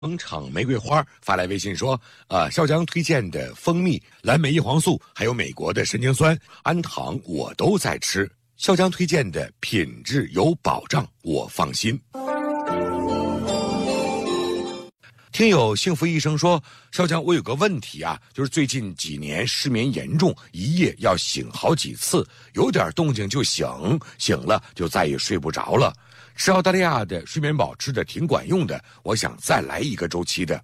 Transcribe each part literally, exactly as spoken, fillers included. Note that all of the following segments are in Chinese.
工厂玫瑰花发来微信说：“呃，笑江推荐的蜂蜜、蓝莓叶黄素，还有美国的神经酸、氨糖，我都在吃。笑江推荐的品质有保障，我放心。”听友幸福医生说：“笑江，我有个问题啊，就是最近几年失眠严重，一夜要醒好几次，有点动静就醒，醒了就再也睡不着了。吃澳大利亚的睡眠宝吃的挺管用的，我想再来一个周期的。”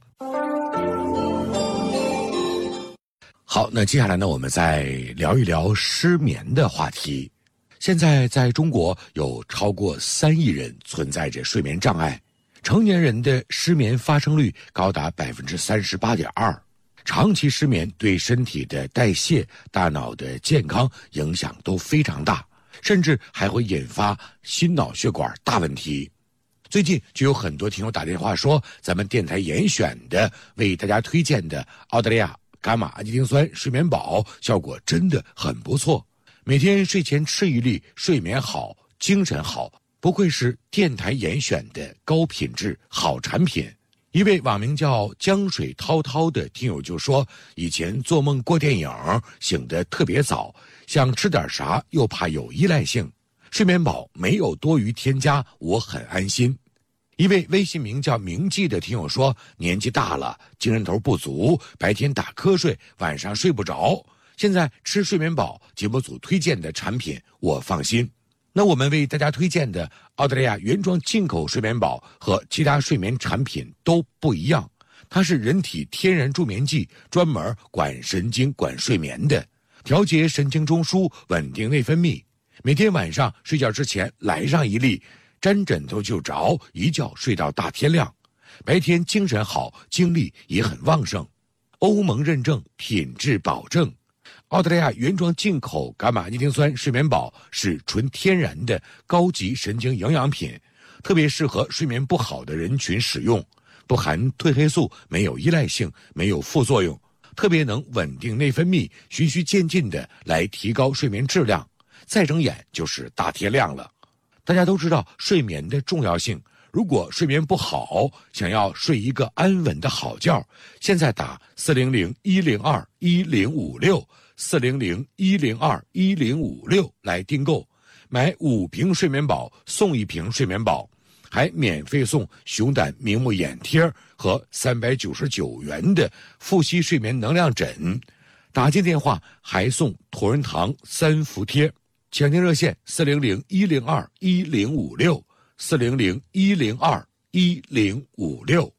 好，那接下来呢，我们再聊一聊失眠的话题。现在在中国有超过三亿人存在着睡眠障碍，成年人的失眠发生率高达百分之三十八点二。长期失眠对身体的代谢、大脑的健康影响都非常大，甚至还会引发心脑血管大问题。最近就有很多听友打电话说，咱们电台严选的为大家推荐的澳大利亚伽马氨基丁酸睡眠宝效果真的很不错，每天睡前吃一粒，睡眠好，精神好，不愧是电台严选的高品质好产品。一位网名叫江水滔滔的听友就说，以前做梦过电影，醒得特别早，想吃点啥又怕有依赖性，睡眠宝没有多余添加，我很安心。一位微信名叫铭记的听友说，年纪大了，精神头不足，白天打瞌睡，晚上睡不着，现在吃睡眠宝节目组推荐的产品，我放心。那我们为大家推荐的澳大利亚原装进口睡眠宝和其他睡眠产品都不一样，它是人体天然助眠剂，专门管神经管睡眠的，调节神经中枢，稳定内分泌。每天晚上睡觉之前来上一粒，沾枕头就着，一觉睡到大天亮，白天精神好，精力也很旺盛。欧盟认证，品质保证。澳大利亚原装进口伽马氨基丁酸睡眠宝是纯天然的高级神经营养品，特别适合睡眠不好的人群使用，不含褪黑素，没有依赖性，没有副作用，特别能稳定内分泌，循序渐进的来提高睡眠质量，再睁眼就是大天亮了。大家都知道睡眠的重要性，如果睡眠不好，想要睡一个安稳的好觉，现在打四零零一零二一零五六四零零一零二一零五六来订购，买五瓶睡眠宝送一瓶睡眠宝，还免费送熊胆明目眼贴和三百九十九元的复息睡眠能量枕，打进电话还送同仁堂三伏贴。抢订热线四零零一零二一零五六四零零一零二一零五六。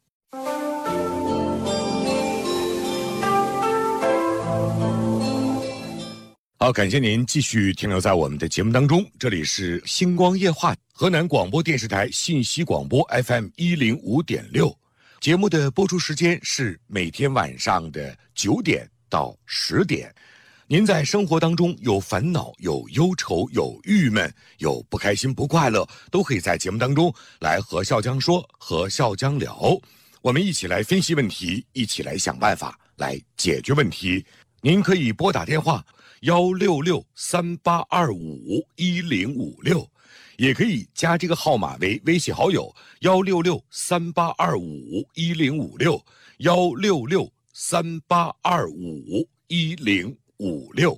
好，感谢您继续停留在我们的节目当中，这里是星光夜话，河南广播电视台信息广播 F M 一零五点六，节目的播出时间是每天晚上的九点到十点。您在生活当中有烦恼，有忧愁，有郁闷，有不开心不快乐，都可以在节目当中来和笑江说，和笑江聊，我们一起来分析问题，一起来想办法来解决问题。您可以拨打电话幺六六三八二五一零五六，也可以加这个号码为微信好友幺六六三八二五一零五六幺六六三八二五一零五六。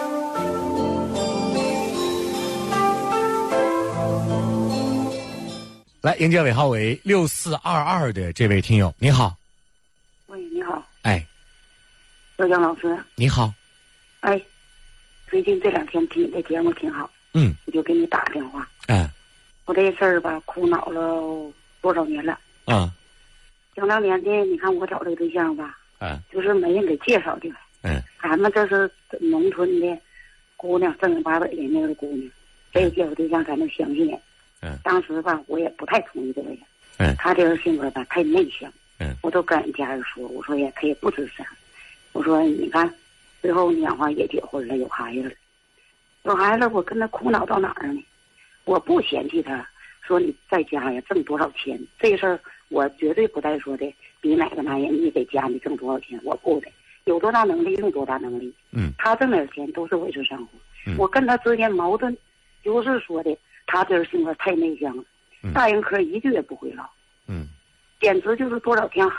来迎接尾号为六四二二的这位听友，你好。 喂，你好。 哎， 小江老师。 你好。 哎，最近这两天听你的节目挺好， 嗯， 我就给你打电话。 嗯， 我这事儿吧，苦恼了多少年了。 嗯， 想当年的，你看我找这个对象吧， 嗯， 就是没人给介绍的。 嗯， 俺们这是农村的姑娘，正儿八百的那个姑娘，这个介绍对象才能相信。 嗯， 当时吧，我也不太同意这个人。 嗯， 他这个性格吧，太内向。 嗯， 我都跟人家人说，我说也可以不支持。我说你看，最后年华也结婚了，有孩子了，有孩子，我跟他苦恼到哪儿呢？我不嫌弃他，说你在家呀挣多少钱，这事儿我绝对不带说的比哪个男人你给家里挣多少钱，我不的，有多大能力用多大能力。 嗯，他挣点钱都是维持生活。 嗯， 我跟他之间矛盾，就是说的他这人性格太内向了，嗯，大人嗑一句也不会唠。 嗯， 简直就是多少天